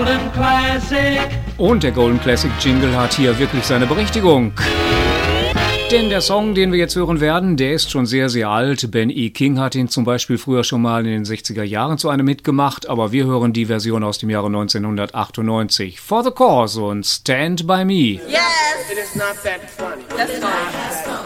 Golden Classic. Und der Golden Classic Jingle hat hier wirklich seine Berechtigung. Denn der Song, den wir jetzt hören werden, der ist schon sehr, sehr alt. Ben E. King hat ihn zum Beispiel früher schon mal in den 60er Jahren zu einem Hit gemacht, aber wir hören die Version aus dem Jahre 1998. For the Cause und Stand By Me. Yes! It is not that funny. That's fine.